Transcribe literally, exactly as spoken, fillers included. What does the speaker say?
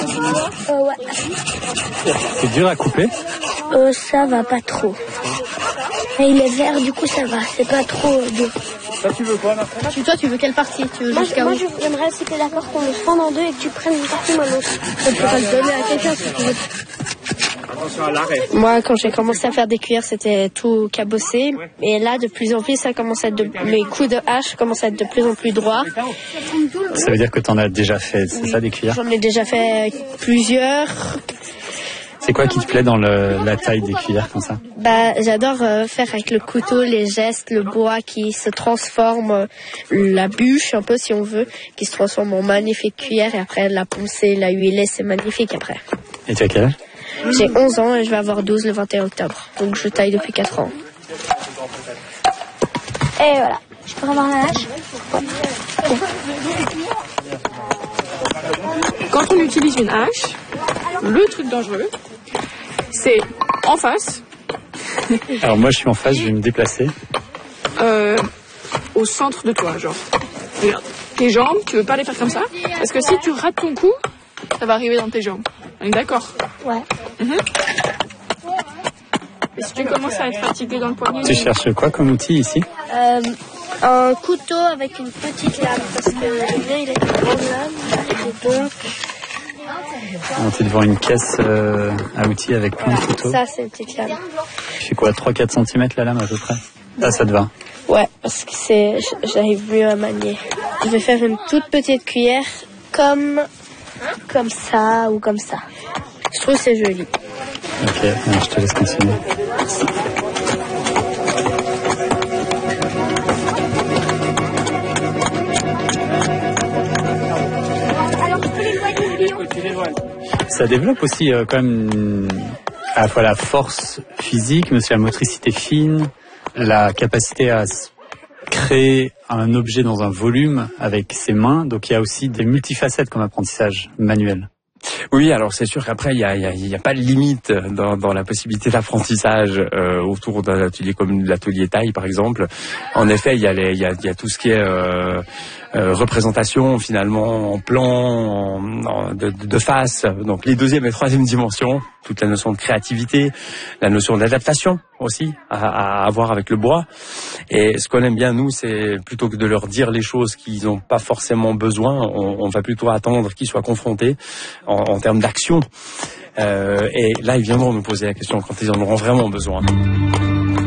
Euh, ouais. C'est dur à couper? Euh, ça va pas trop. Et il est vert, du coup ça va, c'est pas trop euh, dur. Toi, tu veux quoi, Marcella? Tu, toi, tu veux quelle partie? Tu veux Moi, jusqu'à moi où? j'aimerais si t'es d'accord qu'on le fende en deux et que tu prennes une partie, moi l'autre. Tu pourras le donner à quelqu'un si tu veux. Attention à l'arrêt. Moi, quand j'ai commencé à faire des cuillères, c'était tout cabossé. Et là, de plus en plus, ça commence à être de... mes coups de hache commencent à être de plus en plus droits. Ça veut dire que t'en as déjà fait, c'est Oui. ça, des cuillères? J'en ai déjà fait plusieurs. C'est quoi qui te plaît dans le, la taille des cuillères comme ça? Bah, j'adore euh, faire avec le couteau les gestes, le bois qui se transforme, euh, la bûche un peu si on veut, qui se transforme en magnifique cuillère et après la poncer, la huiler, c'est magnifique après. Et tu as quel âge? J'ai onze ans et je vais avoir douze le vingt et un octobre. Donc je taille depuis quatre ans. Et voilà. Je peux avoir la hache? Quand on utilise une hache, le truc dangereux, c'est en face, Alors moi je suis en face, je vais me déplacer. euh, au centre de toi, genre. Regarde, tes jambes, tu veux pas les faire comme ça, parce que si tu rates ton coup, ça va arriver dans tes jambes. On est d'accord? Ouais. Mhm. Et si tu commences à être fatigué dans le poignet... Tu cherches quoi comme outil ici? Euh, un couteau avec une petite lame, parce que le mien il a une grande lame, et donc... On est devant une caisse euh, à outils avec plein de couteaux. Ça, c'est une petite lame. Tu fais quoi, trois à quatre centimètres la lame à peu près? Ah, ça te va? Ouais, parce que c'est, j'arrive mieux à manier. Je vais faire une toute petite cuillère comme, comme ça ou comme ça. Je trouve que c'est joli. Ok, alors je te laisse continuer. Ça développe aussi euh, quand même une- à la fois la force physique, mais aussi la motricité fine, la capacité à s- créer un objet dans un volume avec ses mains. Donc il y a aussi des multifacettes comme apprentissage manuel. Oui, alors c'est sûr qu'après il y a, il y a, il y a pas de limite dans, dans la possibilité d'apprentissage euh, autour d'un atelier comme l'atelier taille par exemple. En effet, il y a, les, il y a, il y a tout ce qui est euh, euh, représentation finalement en plan, en, en, de, de face, donc les deuxième et troisième dimensions, toute la notion de créativité, la notion d'adaptation aussi à, à avoir avec le bois. Et ce qu'on aime bien nous, c'est plutôt que de leur dire les choses qu'ils n'ont pas forcément besoin, on, on va plutôt attendre qu'ils soient confrontés en, en termes d'action. Euh, et là, ils viendront nous poser la question quand ils en auront vraiment besoin.